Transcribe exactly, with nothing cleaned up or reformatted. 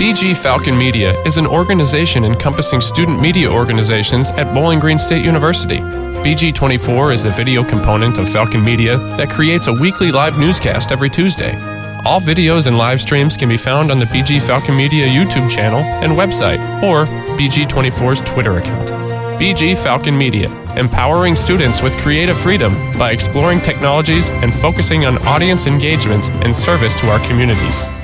B G Falcon Media is an organization encompassing student media organizations at Bowling Green State University. B G twenty-four is the video component of Falcon Media that creates a weekly live newscast every Tuesday. All videos and live streams can be found on the B G Falcon Media YouTube channel and website, or B G twenty-four's Twitter account. B G Falcon Media, empowering students with creative freedom by exploring technologies and focusing on audience engagement and service to our communities.